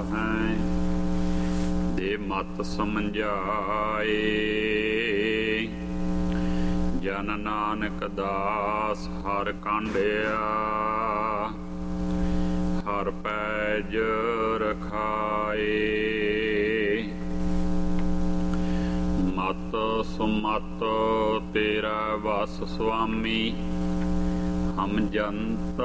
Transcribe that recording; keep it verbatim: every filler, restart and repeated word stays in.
ਹੈ। ਦੇ ਮਤ ਸਮਝਾਏ ਜਨ ਨਾਨਕ ਦਾਸ ਹਰ ਕਾਂਢਿਆ। ਹਰ ਪੈਜ ਰਖਾਏ ਮਤ ਸੁਮਤ ਤੇਰਾ ਵਸ ਸੁਆਮੀ। ਹਮ ਜੰਤ